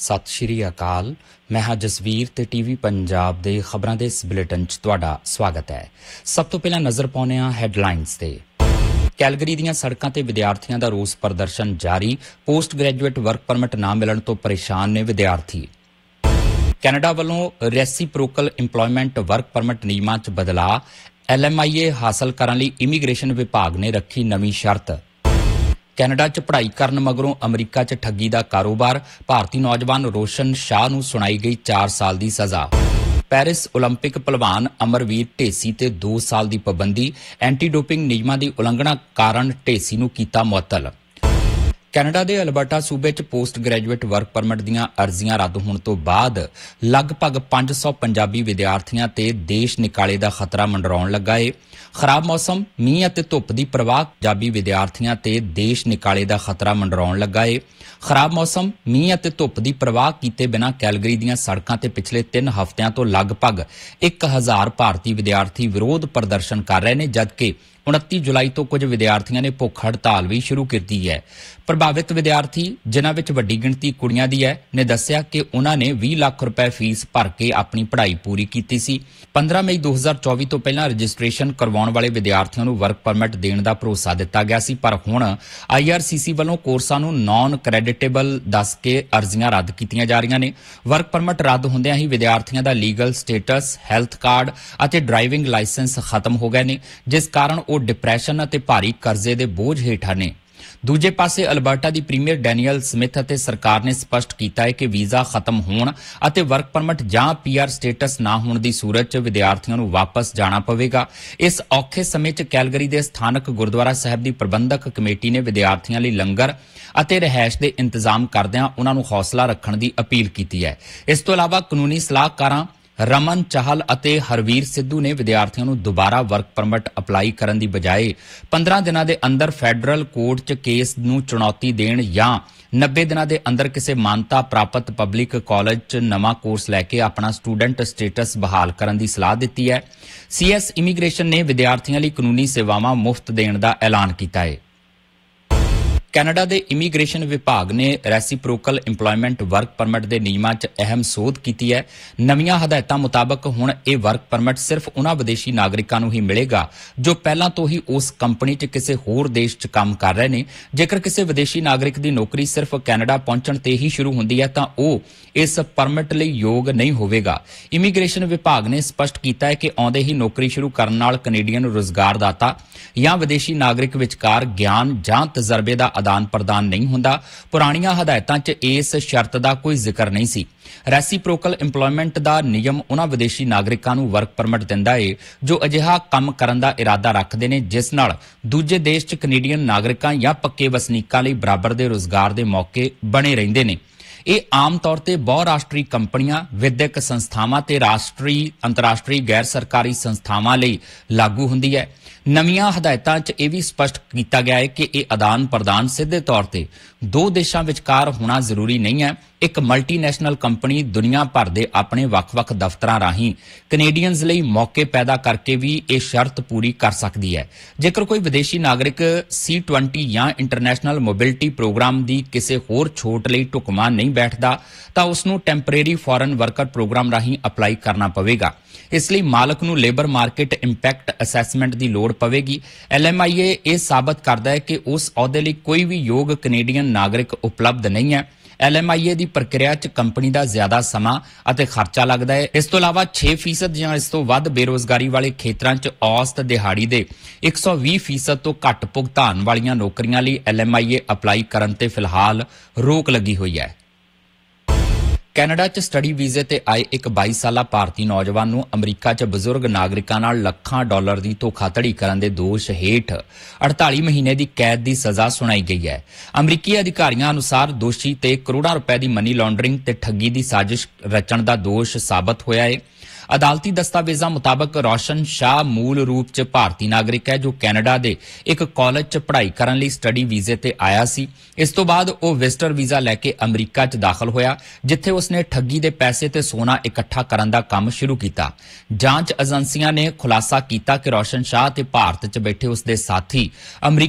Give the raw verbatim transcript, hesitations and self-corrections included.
ਸਤਿ ਸ਼੍ਰੀ ਅਕਾਲ। ਮੈਂ ਹਾਂ ਜਸਵੀਰ ਤੇ ਟੀਵੀ ਪੰਜਾਬ ਦੇ ਖਬਰਾਂ ਦੇ ਇਸ ਬੁਲੇਟਿਨ 'ਚ ਤੁਹਾਡਾ ਸਵਾਗਤ ਹੈ। ਸਭ ਤੋਂ ਪਹਿਲਾਂ ਨਜ਼ਰ ਪਾਉਂਦੇ ਹਾਂ ਹੈਡਲਾਈਨਸ ਤੇ। ਕੈਲਗਰੀ ਦੀਆਂ ਸੜਕਾਂ ਤੇ ਵਿਦਿਆਰਥੀਆਂ ਦਾ ਰੋਸ ਪ੍ਰਦਰਸ਼ਨ ਜਾਰੀ। ਪੋਸਟ ਗ੍ਰੈਜੂਏਟ ਵਰਕ ਪਰਮਿਟ ਨਾ ਮਿਲਣ ਤੋਂ ਪਰੇਸ਼ਾਨ ਨੇ ਵਿਦਿਆਰਥੀ। ਕੈਨੇਡਾ ਵੱਲੋਂ ਰੈਸੀਪ੍ਰੋਕਲ ਇੰਪਲੋਇਮੈਂਟ ਵਰਕ ਪਰਮਿਟ ਨਿਯਮਾਂ 'ਚ ਬਦਲਾਅ। ਐਲ ਐਮ ਆਈ ਏ ਹਾਸਲ ਕਰਨ ਲਈ ਇਮੀਗ੍ਰੇਸ਼ਨ ਵਿਭਾਗ ਨੇ ਰੱਖੀ ਨਵੀਂ ਸ਼ਰਤ। ਕੈਨੇਡਾ 'ਚ ਪੜ੍ਹਾਈ ਕਰਨ ਮਗਰੋਂ ਅਮਰੀਕਾ 'ਚ ਠੱਗੀ ਦਾ ਕਾਰੋਬਾਰ। ਭਾਰਤੀ ਨੌਜਵਾਨ ਰੋਸ਼ਨ ਸ਼ਾਹ ਨੂੰ ਸੁਣਾਈ ਗਈ ਚਾਰ ਸਾਲ ਦੀ ਸਜ਼ਾ। ਪੈਰਿਸ ਓਲੰਪਿਕ ਭਲਵਾਨ ਅਮਰਵੀਰ ਢੇਸੀ ਤੇ ਦੋ ਸਾਲ ਦੀ ਪਾਬੰਦੀ। ਐਂਟੀ ਡੋਪਿੰਗ ਨਿਯਮਾਂ ਦੀ ਉਲੰਘਣਾ ਕਾਰਨ ਢੇਸੀ ਨੂੰ ਕੀਤਾ ਮੁਅੱਤਲ। ਕੈਨੇਡਾ ਦੇ ਅਲਬਰਟਾ ਸੂਬੇ 'ਚ ਪੋਸਟ ਗ੍ਰੈਜੂਏਟ ਵਰਕ ਪਰਮਿਟ ਦੀਆਂ ਅਰਜ਼ੀਆਂ ਰੱਦ ਹੋਣ ਤੋਂ ਬਾਅਦ ਲਗਭਗ ਪੰਜ ਸੌ ਪੰਜਾਬੀ ਵਿਦਿਆਰਥੀਆਂ ਤੇ ਦੇਸ਼ ਨਿਕਾਲੇ ਦਾ ਖਤਰਾ ਮੰਡਰਾਉਣ ਲੱਗਾ ਏ। ਖਰਾਬ ਮੌਸਮ, ਮੀਂਹ ਅਤੇ ਧੁੱਪ ਦੀ ਪ੍ਰਵਾਹ ਪੰਜਾਬੀ ਵਿਦਿਆਰਥੀਆਂ ਤੇ ਦੇਸ਼ ਨਿਕਾਲੇ ਦਾ ਖਤਰਾ ਮੰਡਰਾਉਣ ਲੱਗਾ ਏ। ਖਰਾਬ ਮੌਸਮ, ਮੀਂਹ ਅਤੇ ਧੁੱਪ ਦੀ ਪ੍ਰਵਾਹ ਕੀਤੇ ਬਿਨਾਂ ਕੈਲਗਰੀ ਦੀਆਂ ਸੜਕਾਂ ਤੇ ਪਿਛਲੇ ਤਿੰਨ ਹਫ਼ਤਿਆਂ ਤੋਂ ਲਗਭਗ ਇੱਕ ਹਜ਼ਾਰ ਭਾਰਤੀ ਵਿਦਿਆਰਥੀ ਵਿਰੋਧ ਪ੍ਰਦਰਸ਼ਨ ਕਰ ਰਹੇ ਨੇ, ਜਦਕਿ ਉਨੱਤੀ ਜੁਲਾਈ ਤੋਂ ਕੁਝ ਵਿਦਿਆਰਥੀਆਂ ਨੇ ਭੁੱਖ ਹੜਤਾਲ ਵੀ ਸ਼ੁਰੂ ਕੀਤੀ ਹੈ। ਪ੍ਰਭਾਵਿਤ ਵਿਦਿਆਰਥੀ, ਜਿਨ੍ਹਾਂ ਵਿੱਚ ਵੱਡੀ ਗਿਣਤੀ ਕੁੜੀਆਂ ਦੀ ਹੈ, ਨੇ ਦੱਸਿਆ ਕਿ ਉਨ੍ਹਾਂ ਨੇ ਵੀਹ ਲੱਖ ਰੁਪਏ ਫੀਸ ਭਰ ਕੇ ਆਪਣੀ ਪੜ੍ਹਾਈ ਪੂਰੀ ਕੀਤੀ ਸੀ। ਪੰਦਰਾਂ ਮਈ ਦੋ ਹਜ਼ਾਰ ਚੌਵੀ ਤੋਂ ਪਹਿਲਾਂ ਰਜਿਸਟ੍ਰੇਸ਼ਨ ਕਰਵਾਉਣ ਵਾਲੇ ਵਿਦਿਆਰਥੀਆਂ ਨੂੰ ਵਰਕ ਪਰਮਿਟ ਦੇਣ ਦਾ ਭਰੋਸਾ ਦਿੱਤਾ ਗਿਆ ਸੀ, ਪਰ ਹੁਣ ਆਈ ਆਰ ਸੀ ਸੀ ਵੱਲੋਂ ਕੋਰਸਾਂ ਨੂੰ ਨਾਨ ਕ੍ਰੈਡਿਟੇਬਲ ਦੱਸ ਕੇ ਅਰਜ਼ੀਆਂ ਰੱਦ ਕੀਤੀਆਂ ਜਾ ਰਹੀਆਂ ਨੇ। ਵਰਕ ਪਰਮਿਟ ਰੱਦ ਹੁੰਦਿਆਂ ਹੀ ਵਿਦਿਆਰਥੀਆਂ ਦਾ ਲੀਗਲ ਸਟੇਟਸ, ਹੈਲਥ ਕਾਰਡ ਅਤੇ ਡਰਾਈਵਿੰਗ ਲਾਇਸੈਂਸ ਖਤਮ ਹੋ ਗਏ ਨੇ, ਜਿਸ ਕਾਰਨ ਉਹ ਡਿਪਰੈਸ਼ਨ ਅਤੇ ਭਾਰੀ ਕਰਜ਼ੇ ਦੇ ਬੋਝ ਹੇਠਾਂ ਨੇ। ਦੂਜੇ ਪਾਸੇ ਅਲਬਰਟਾ ਦੀ ਪ੍ਰੀਮੀਅਰ ਡੈਨੀਅਲ ਸਮਿਥ ਅਤੇ ਸਰਕਾਰ ਨੇ ਸਪਸ਼ਟ ਕੀਤਾ ਹੈ ਕਿ ਵੀਜ਼ਾ ਖਤਮ ਹੋਣ ਅਤੇ ਵਰਕ ਪਰਮਿਟ ਜਾਂ ਪੀ ਆਰ ਸਟੇਟਸ ਨਾ ਹੋਣ ਦੀ ਸੂਰਤ 'ਚ ਵਿਦਿਆਰਥੀਆਂ ਨੂੰ ਵਾਪਸ ਜਾਣਾ ਪਵੇਗਾ। ਇਸ ਔਖੇ ਸਮੇਂ 'ਚ ਕੈਲਗਰੀ ਦੇ ਸਥਾਨਕ ਗੁਰਦੁਆਰਾ ਸਾਹਿਬ ਦੀ ਪ੍ਰਬੰਧਕ ਕਮੇਟੀ ਨੇ ਵਿਦਿਆਰਥੀਆਂ ਲਈ ਲੰਗਰ ਅਤੇ ਰਿਹਾਇਸ਼ ਦੇ ਇੰਤਜ਼ਾਮ ਕਰਦਿਆਂ ਉਨ੍ਹਾਂ ਨੂੰ ਹੌਸਲਾ ਰੱਖਣ ਦੀ ਅਪੀਲ ਕੀਤੀ ਹੈ। ਇਸ ਤੋਂ ਇਲਾਵਾ ਕਾਨੂੰਨੀ ਸਲਾਹਕਾਰਾਂ ਰਮਨ ਚਾਹਲ ਅਤੇ ਹਰਵੀਰ ਸਿੱਧੂ ਨੇ ਵਿਦਿਆਰਥੀਆਂ ਨੂੰ ਦੁਬਾਰਾ ਵਰਕ ਪਰਮਿਟ ਅਪਲਾਈ ਕਰਨ ਦੀ ਬਜਾਏ ਪੰਦਰਾਂ ਦਿਨਾਂ ਦੇ ਅੰਦਰ ਫੈਡਰਲ ਕੋਰਟ 'ਚ ਕੇਸ ਨੂੰ ਚੁਣੌਤੀ ਦੇਣ ਜਾਂ ਨੱਬੇ ਦਿਨਾਂ ਦੇ ਅੰਦਰ ਕਿਸੇ ਮਾਨਤਾ ਪ੍ਰਾਪਤ ਪਬਲਿਕ ਕਾਲਜ 'ਚ ਨਵਾਂ ਕੋਰਸ ਲੈ ਕੇ ਆਪਣਾ ਸਟੂਡੈਂਟ ਸਟੇਟਸ ਬਹਾਲ ਕਰਨ ਦੀ ਸਲਾਹ ਦਿੱਤੀ ਹੈ। ਸੀ ਐਸ ਇਮੀਗ੍ਰੇਸ਼ਨ ਨੇ ਵਿਦਿਆਰਥੀਆਂ ਲਈ ਕਾਨੂੰਨੀ ਸੇਵਾਵਾਂ ਮੁਫਤ ਦੇਣ ਦਾ ਐਲਾਨ ਕੀਤਾ ਹੈ। ਕੈਨੇਡਾ ਦੇ ਇਮੀਗ੍ਰੇਸ਼ਨ ਵਿਭਾਗ ਨੇ ਰੈਸੀਪ੍ਰੋਕਲ ਇੰਪਲੋਇਮੈਂਟ ਵਰਕ ਪਰਮਿਟ ਦੇ ਨਿਯਮਾਂ 'ਚ ਅਹਿਮ ਸੋਧ ਕੀਤੀ ਹੈ। ਨਵੀਆਂ ਹਦਾਇਤਾਂ ਮੁਤਾਬਕ ਹੁਣ ਇਹ ਵਰਕ ਪਰਮਿਟ ਸਿਰਫ ਉਨ੍ਹਾਂ ਵਿਦੇਸ਼ੀ ਨਾਗਰਿਕਾਂ ਨੂੰ ਹੀ ਮਿਲੇਗਾ ਜੋ ਪਹਿਲਾਂ ਤੋਂ ਹੀ ਉਸ ਕੰਪਨੀ 'ਚ ਕਿਸੇ ਹੋਰ ਦੇਸ਼ 'ਚ ਕੰਮ ਕਰ ਰਹੇ ਨੇ। ਜੇਕਰ ਕਿਸੇ ਵਿਦੇਸ਼ੀ ਨਾਗਰਿਕ ਦੀ ਨੌਕਰੀ ਸਿਰਫ ਕੈਨੇਡਾ ਪਹੁੰਚਣ ਤੇ ਹੀ ਸ਼ੁਰੂ ਹੁੰਦੀ ਹੈ ਤਾਂ ਉਹ ਇਸ ਪਰਮਿਟ ਲਈ ਯੋਗ ਨਹੀਂ ਹੋਵੇਗਾ। ਇਮੀਗ੍ਰੇਸ਼ਨ ਵਿਭਾਗ ਨੇ ਸਪਸ਼ਟ ਕੀਤਾ ਹੈ ਕਿ ਆਉਂਦੇ ਹੀ ਨੌਕਰੀ ਸ਼ੁਰੂ ਕਰਨ ਨਾਲ ਕੈਨੇਡੀਅਨ ਰੁਜ਼ਗਾਰਦਾਤਾ ਜਾਂ ਵਿਦੇਸ਼ੀ ਨਾਗਰਿਕ ਵਿਚਕਾਰ ਗਿਆਨ ਜਾਂ ਤਜਰਬੇ ਦਾ ਆਦਾਨ ਪ੍ਰਦਾਨ ਨਹੀਂ ਹੁੰਦਾ। ਪੁਰਾਣੀਆਂ ਹਦਾਇਤਾਂ 'ਚ ਇਸ ਸ਼ਰਤ ਦਾ ਕੋਈ ਜ਼ਿਕਰ ਨਹੀਂ ਸੀ। ਰੈਸੀਪ੍ਰੋਕਲ ਇੰਪਲੋਇਮੈਂਟ ਦਾ ਨਿਯਮ ਉਨ੍ਹਾਂ ਵਿਦੇਸ਼ੀ ਨਾਗਰਿਕਾਂ ਨੂੰ ਵਰਕ ਪਰਮਿਟ ਦਿੰਦਾ ਏ ਜੋ ਅਜਿਹਾ ਕੰਮ ਕਰਨ ਦਾ ਇਰਾਦਾ ਰੱਖਦੇ ਨੇ ਜਿਸ ਨਾਲ ਦੂਜੇ ਦੇਸ਼ 'ਚ ਕੈਨੇਡੀਅਨ ਨਾਗਰਿਕਾਂ ਜਾਂ ਪੱਕੇ ਵਸਨੀਕਾਂ ਲਈ ਬਰਾਬਰ ਦੇ ਰੁਜ਼ਗਾਰ ਦੇ ਮੌਕੇ ਬਣੇ ਰਹਿੰਦੇ ਨੇ। ਇਹ ਆਮ ਤੌਰ ਤੇ ਬਹੁ ਰਾਸ਼ਟਰੀ ਕੰਪਨੀਆਂ, ਵਿਦਿਅਕ ਸੰਸਥਾਵਾਂ ਤੇ ਰਾਸ਼ਟਰੀ ਅੰਤਰਰਾਸ਼ਟਰੀ ਗੈਰ ਸਰਕਾਰੀ ਸੰਸਥਾਵਾਂ ਲਈ ਲਾਗੂ ਹੁੰਦੀ ਹੈ। ਨਵੀਆਂ ਹਦਾਇਤਾਂ 'ਚ ਇਹ ਵੀ ਸਪਸ਼ਟ ਕੀਤਾ ਗਿਆ ਹੈ ਕਿ ਇਹ ਆਦਾਨ ਪ੍ਰਦਾਨ ਸਿੱਧੇ ਤੌਰ ਤੇ ਦੋ ਦੇਸ਼ਾਂ ਵਿਚਕਾਰ ਹੋਣਾ ਜ਼ਰੂਰੀ ਨਹੀਂ ਹੈ। ਇੱਕ ਮਲਟੀਨੈਸ਼ਨਲ ਕੰਪਨੀ ਦੁਨੀਆ ਭਰ ਦੇ ਆਪਣੇ ਵੱਖ-ਵੱਖ ਦਫ਼ਤਰਾਂ ਰਾਹੀਂ ਕੈਨੇਡੀਅਨਜ਼ ਲਈ ਮੌਕੇ ਪੈਦਾ ਕਰਕੇ ਵੀ ਇਹ ਸ਼ਰਤ ਪੂਰੀ ਕਰ ਸਕਦੀ ਹੈ। ਜੇਕਰ ਕੋਈ ਵਿਦੇਸ਼ੀ ਨਾਗਰਿਕ ਸੀ ਟਵੰਟੀ ਜਾਂ ਇੰਟਰਨੈਸ਼ਨਲ ਮੋਬਿਲਿਟੀ ਪ੍ਰੋਗਰਾਮ ਦੀ ਕਿਸੇ ਹੋਰ ਛੋਟ ਲਈ ਢੁਕਵਾਂ ਨਹੀਂ ਬੈਠਦਾ ਤਾਂ ਉਸ ਨੂੰ ਟੈਂਪਰੇਰੀ ਫੋਰਨ ਵਰਕਰ ਪ੍ਰੋਗਰਾਮ ਰਾਹੀਂ ਅਪਲਾਈ ਕਰਨਾ ਪਵੇਗਾ। ਇਸ ਲਈ ਮਾਲਕ ਨੂੰ ਲੇਬਰ ਮਾਰਕੀਟ ਇੰਪੈਕਟ ਅਸੈਸਮੈਂਟ ਦੀ ਲੋੜ ਪਵੇਗੀ। ਐਲ ਐਮ ਆਈ ਏ ਇਹ ਸਾਬਤ ਕਰਦਾ ਹੈ ਕਿ ਉਸ ਅਹੁਦੇ ਲਈ ਕੋਈ ਵੀ ਯੋਗ ਕੈਨੇਡੀਅਨ ਨਾਗਰਿਕ ਉਪਲਬਧ ਨਹੀਂ ਹੈ। ਐਲ ਐਮ ਆਈ ਏ ਦੀ ਪ੍ਰਕਿਰਿਆ 'ਚ ਕੰਪਨੀ ਦਾ ਜ਼ਿਆਦਾ ਸਮਾਂ ਅਤੇ ਖਰਚਾ ਲੱਗਦਾ ਹੈ। ਇਸ ਤੋਂ ਇਲਾਵਾ ਛੇ ਫੀਸਦ ਜਾਂ ਇਸ ਤੋਂ ਵੱਧ ਬੇਰੋਜ਼ਗਾਰੀ ਵਾਲੇ ਖੇਤਰਾਂ 'ਚ ਔਸਤ ਦਿਹਾੜੀ ਦੇ ਇੱਕ ਸੌ ਵੀਹ ਫੀਸਦ ਤੋਂ ਘੱਟ ਭੁਗਤਾਨ ਵਾਲੀਆਂ ਨੌਕਰੀਆਂ ਲਈ L M I A apply ਕਰਨ ਤੇ ਫਿਲਹਾਲ ਰੋਕ ਲੱਗੀ ਹੋਈ ਹੈ। ਕੈਨੇਡਾ 'ਚ ਸਟੱਡੀ ਵੀਜ਼ੇ ਤੇ ਆਏ ਇੱਕ ਬਾਈ ਸਾਲਾ ਭਾਰਤੀ ਨੌਜਵਾਨ ਨੂੰ ਅਮਰੀਕਾ 'ਚ ਬਜ਼ੁਰਗ ਨਾਗਰਿਕਾਂ ਨਾਲ ਲੱਖਾਂ ਡਾਲਰ ਦੀ ਧੋਖਾਧੜੀ ਕਰਨ ਦੇ ਦੋਸ਼ ਹੇਠ ਅੜਤਾਲੀ ਮਹੀਨੇ ਦੀ ਕੈਦ ਦੀ ਸਜ਼ਾ ਸੁਣਾਈ ਗਈ ਹੈ। ਅਮਰੀਕੀ ਅਧਿਕਾਰੀਆਂ ਅਨੁਸਾਰ ਦੋਸ਼ੀ ਤੇ ਕਰੋੜਾਂ ਰੁਪਏ ਦੀ ਮਨੀ ਲਾਂਡਰਿੰਗ ਤੇ ਠੱਗੀ ਦੀ ਸਾਜ਼ਿਸ਼ ਰਚਣ ਦਾ ਦੋਸ਼ ਸਾਬਤ ਹੋਇਆ ਹੈ। ਅਦਾਲਤੀ ਦਸਤਾਵੇਜ਼ਾਂ ਮੁਤਾਬਕ ਰੋਸ਼ਨ ਸ਼ਾਹ ਮੂਲ ਰੂਪ 'ਚ ਭਾਰਤੀ ਨਾਗਰਿਕ ਹੈ ਜੋ ਕੈਨੇਡਾ ਦੇ ਇੱਕ ਕਾਲਜ 'ਚ ਪੜ੍ਹਾਈ ਕਰਨ ਲਈ ਸਟੱਡੀ ਵੀਜ਼ੇ ਤੇ ਆਇਆ ਸੀ। ਇਸ ਤੋਂ ਬਾਅਦ ਉਹ ਵਿਜ਼ਟਰ ਵੀਜ਼ਾ ਲੈ ਕੇ ਅਮਰੀਕਾ 'ਚ ਦਾਖਲ ਹੋਇਆ, ਜਿੱਥੇ ਉਸਨੇ ਠੱਗੀ ਦੇ ਪੈਸੇ ਤੇ ਸੋਨਾ ਇਕੱਠਾ ਕਰਨ ਦਾ ਕੰਮ ਸ਼ੁਰੂ ਕੀਤਾ। ਜਾਂਚ ਏਜੰਸੀਆਂ ਨੇ ਖੁਲਾਸਾ ਕੀਤਾ ਕਿ ਰੋਸ਼ਨ ਸ਼ਾਹ ਤੇ ਭਾਰਤ 'ਚ ਬੈਠੇ ਉਸਦੇ ਸਾਥੀ ਅਮਰੀਕਾ